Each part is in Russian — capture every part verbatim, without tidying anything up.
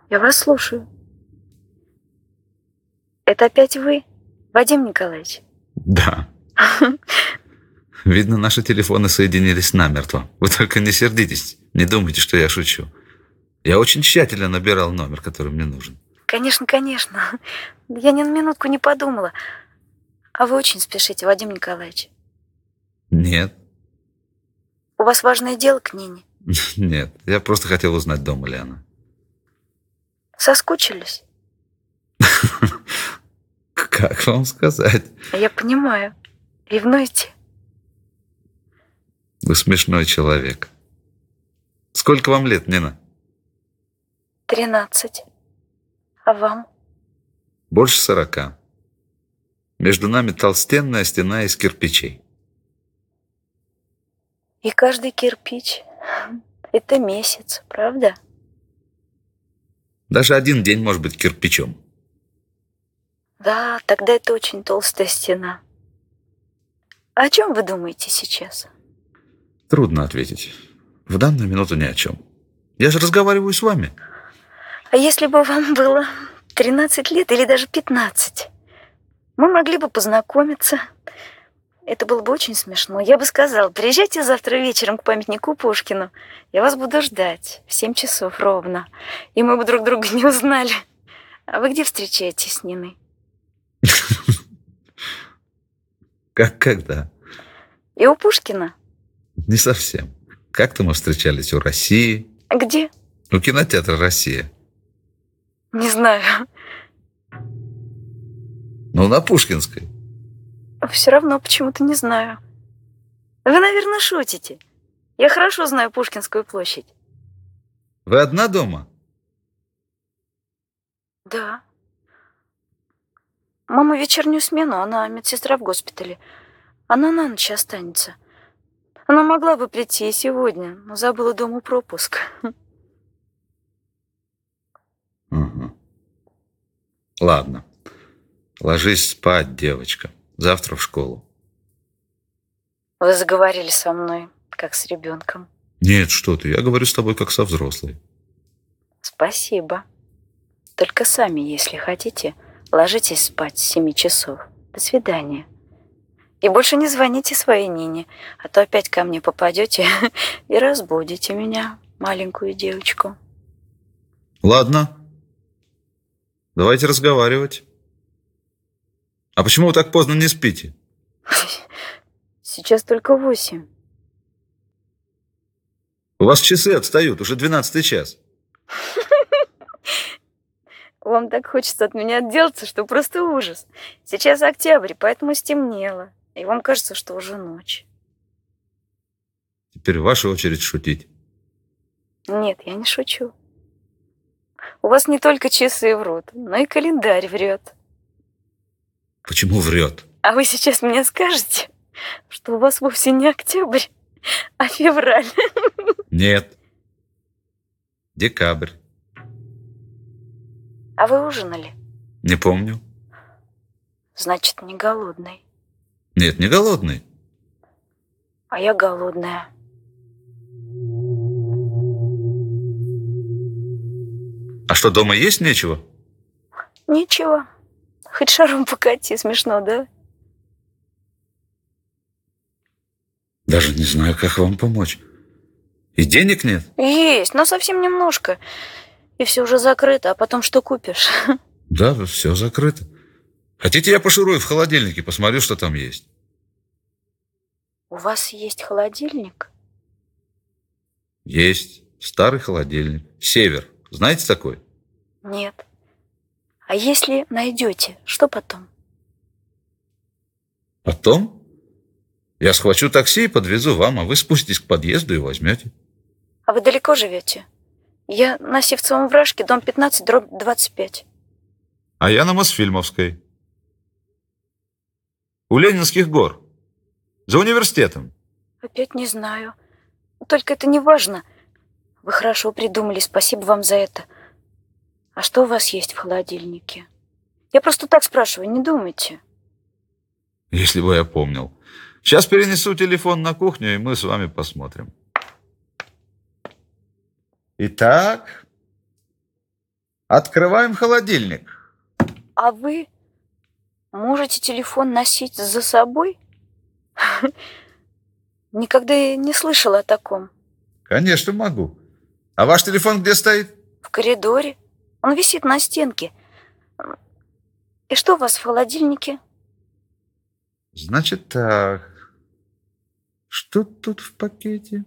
Я вас слушаю. Это опять вы, Вадим Николаевич? Да. Видно, наши телефоны соединились намертво. Вы только не сердитесь, не думайте, что я шучу. Я очень тщательно набирал номер, который мне нужен. Конечно, конечно. Я ни на минутку не подумала. А вы очень спешите, Вадим Николаевич? Нет. У вас важное дело к Нине? Нет, я просто хотел узнать, дома ли она. Соскучились? Как вам сказать? Я понимаю. Ревнуете? Вы смешной человек. Сколько вам лет, Нина? Тринадцать. А вам? Больше сорока. Между нами толстенная стена из кирпичей. И каждый кирпич – это месяц, правда? Даже один день может быть кирпичом. Да, тогда это очень толстая стена. А о чем вы думаете сейчас? Трудно ответить. В данную минуту ни о чем. Я же разговариваю с вами. А если бы вам было тринадцать лет или даже пятнадцать, мы могли бы познакомиться. Это было бы очень смешно. Я бы сказала, приезжайте завтра вечером к памятнику Пушкину. Я вас буду ждать в семь часов ровно. И мы бы друг друга не узнали. А вы где встречаетесь с Ниной? Как когда? И у Пушкина? Не совсем. Как-то мы встречались у России. Где? У кинотеатра «Россия». Не знаю. Ну, на Пушкинской. Все равно почему-то не знаю. Вы, наверное, шутите. Я хорошо знаю Пушкинскую площадь. Вы одна дома? Да. Мама вечернюю смену, она медсестра в госпитале. Она на ночь останется. Она могла бы прийти и сегодня, но забыла дома пропуск. Угу. Ладно. Ложись спать, девочка. Завтра в школу. Вы заговорили со мной, как с ребенком. Нет, что ты. Я говорю с тобой, как со взрослой. Спасибо. Только сами, если хотите, ложитесь спать с семи часов. До свидания. И больше не звоните своей Нине, а то опять ко мне попадете и разбудите меня, маленькую девочку. Ладно. Давайте разговаривать. А почему вы так поздно не спите? Сейчас только восемь. У вас часы отстают, уже двенадцатый час. Вам так хочется от меня отделаться, что просто ужас. Сейчас октябрь, поэтому стемнело. И вам кажется, что уже ночь. Теперь ваша очередь шутить. Нет, я не шучу. У вас не только часы врут, но и календарь врет. Почему врет? А вы сейчас мне скажете, что у вас вовсе не октябрь, а февраль? Нет. Декабрь. А вы ужинали? Не помню. Значит, не голодный. Нет, не голодный. А я голодная. А что, дома есть нечего? Ничего. Хоть шаром покати, смешно, да? Даже не знаю, как вам помочь. И денег нет? Есть, но совсем немножко. И все уже закрыто, а потом что купишь? Да, все закрыто. Хотите, я пошурую в холодильнике, посмотрю, что там есть? У вас есть холодильник? Есть. Старый холодильник. Север. Знаете такой? Нет. А если найдете, что потом? Потом? Я схвачу такси и подвезу вам, а вы спуститесь к подъезду и возьмете. А вы далеко живете? Я на Сивцевом вражке, дом пятнадцать, дробь двадцать пять. А я на Мосфильмовской. У Ленинских гор. За университетом. Опять не знаю. Только это не важно. Вы хорошо придумали, спасибо вам за это. А что у вас есть в холодильнике? Я просто так спрашиваю, не думайте. Если бы я помнил. Сейчас перенесу телефон на кухню, и мы с вами посмотрим. Итак, Открываем холодильник. А вы можете телефон носить за собой? Никогда я не слышала о таком. Конечно, могу. А ваш телефон где стоит? В коридоре. Он висит на стенке. И что у вас в холодильнике? Значит так. Что тут в пакете?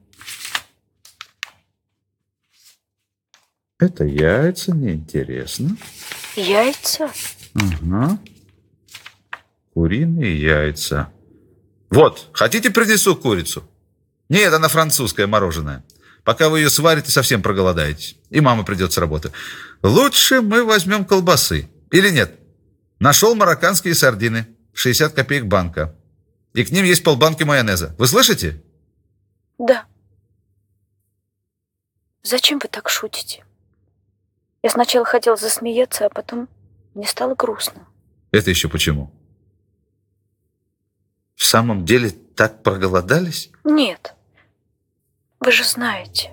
Это яйца, неинтересно. Яйца? Ага. Куриные яйца. Вот, хотите, принесу курицу? Нет, она французское мороженое. Пока вы ее сварите, совсем проголодаетесь. И мама придет с работы. Лучше мы возьмем колбасы. Или нет? Нашел марокканские сардины. шестьдесят копеек банка. И к ним есть полбанки майонеза. Вы слышите? Да. Зачем вы так шутите? Я сначала хотела засмеяться, а потом мне стало грустно. Это еще почему? В самом деле так проголодались? Нет. Вы же знаете.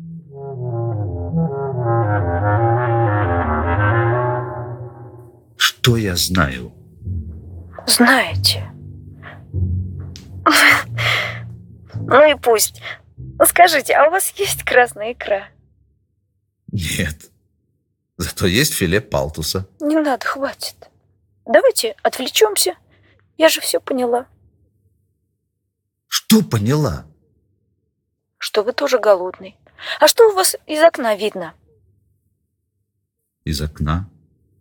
Что я знаю? Знаете. Ну и пусть. Скажите, а у вас есть красная икра? Нет. Зато есть филе палтуса. Не надо, хватит. Давайте отвлечемся. Я же все поняла. Что поняла? Что вы тоже голодный. А что у вас из окна видно? Из окна?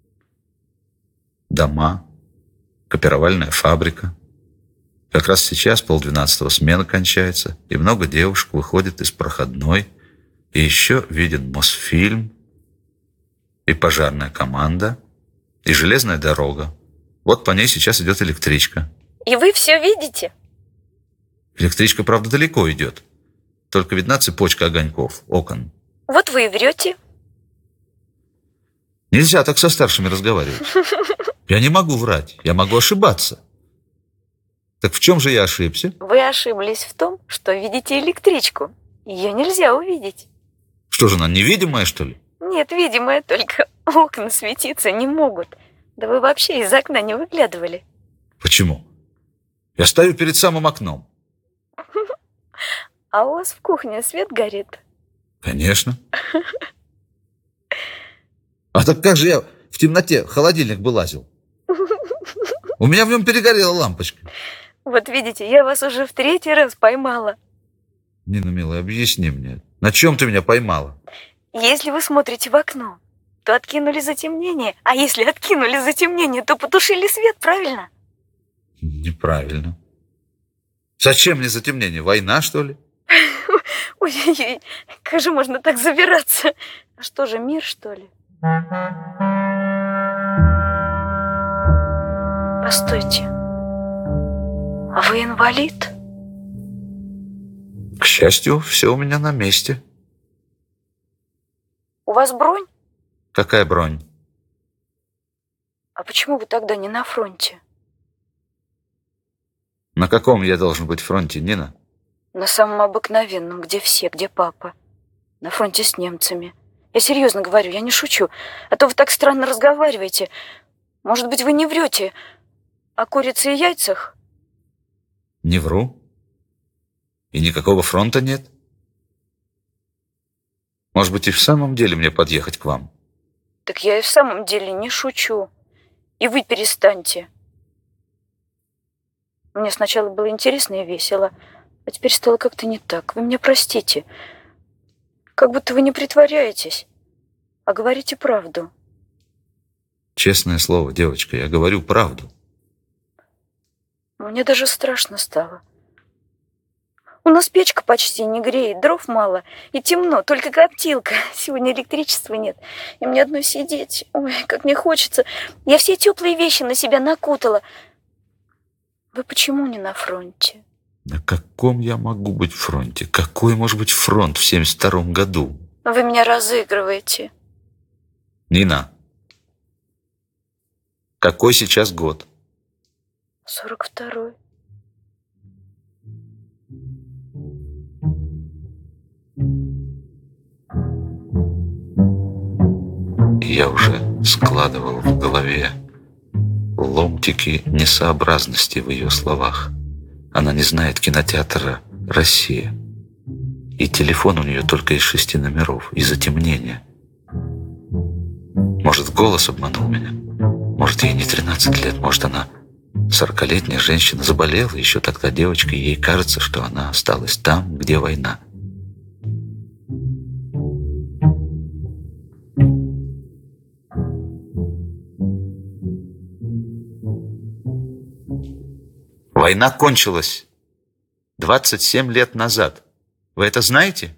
Дома. Копировальная фабрика. Как раз сейчас полдвенадцатого смена кончается, и много девушек выходит из проходной, и еще виден Мосфильм, и пожарная команда, и железная дорога. Вот по ней сейчас идет электричка. И вы все видите? Электричка, правда, далеко идет. Только видна цепочка огоньков, окон. Вот вы и врете. Нельзя так со старшими разговаривать. Я не могу врать, я могу ошибаться. Так в чем же я ошибся? Вы ошиблись в том, что видите электричку. Ее нельзя увидеть. Что же, она невидимая, что ли? Нет, видимое, только окна светиться не могут. Да вы вообще из окна не выглядывали. Почему? Я стою перед самым окном. А у вас в кухне свет горит? Конечно. А так как же я в темноте в холодильник бы лазил? У меня в нем перегорела лампочка. Вот видите, я вас уже в третий раз поймала. Нина, милая, объясни мне, на чем ты меня поймала? Если вы смотрите в окно, то откинули затемнение. А если откинули затемнение, то потушили свет, правильно? Неправильно. Зачем мне затемнение? Война, что ли? Ой-ой-ой, как же можно так забираться? А что же, мир, что ли? Постойте. А вы инвалид? К счастью, все у меня на месте. У вас бронь? Какая бронь? А почему вы тогда не на фронте? На каком я должен быть фронте, Нина? На самом обыкновенном, где все, где папа. На фронте с немцами. Я серьезно говорю, я не шучу. А то вы так странно разговариваете. Может быть, вы не врете о курице и яйцах? Не вру. И никакого фронта нет. Может быть, и в самом деле мне подъехать к вам? Так я и в самом деле не шучу. И вы перестаньте. Мне сначала было интересно и весело, а теперь стало как-то не так. Вы меня простите. Как будто вы не притворяетесь, а говорите правду. Честное слово, девочка, я говорю правду. Мне даже страшно стало. У нас печка почти не греет, дров мало, и темно, только коптилка. Сегодня электричества нет, и мне одной сидеть. Ой, как мне хочется. Я все теплые вещи на себя накутала. Вы почему не на фронте? На каком я могу быть фронте? Какой может быть фронт в семьдесят втором году? Вы меня разыгрываете. Нина, какой сейчас год? сорок второй. И я уже складывал в голове ломтики несообразности в ее словах. Она не знает кинотеатра «Россия». И телефон у нее только из шести номеров, из затемнения. Может, голос обманул меня? Может, ей не тринадцать лет, может, она сорокалетняя женщина, заболела еще тогда девочка, и ей кажется, что она осталась там, где война. Война кончилась двадцать семь лет назад. Вы это знаете?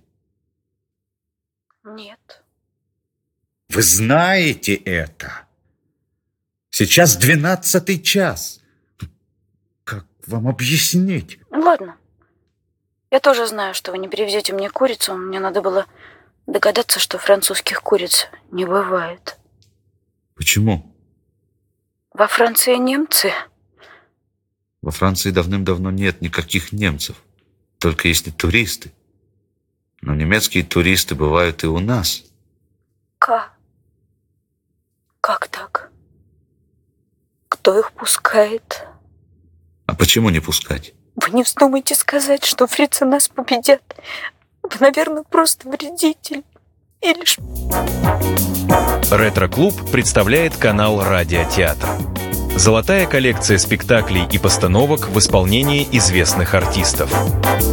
Нет. Вы знаете это? Сейчас двенадцатый час. Как вам объяснить? Ладно. Я тоже знаю, что вы не привезете мне курицу. Мне надо было догадаться, что французских куриц не бывает. Почему? Во Франции немцы. Во Франции давным-давно нет никаких немцев. Только если туристы. Но немецкие туристы бывают и у нас. Как? Как так? Кто их пускает? А почему не пускать? Вы не вздумайте сказать, что фрицы нас победят. Вы, наверное, просто вредитель. Или ж... Ретро-клуб представляет канал «Радиотеатр». Золотая коллекция спектаклей и постановок в исполнении известных артистов.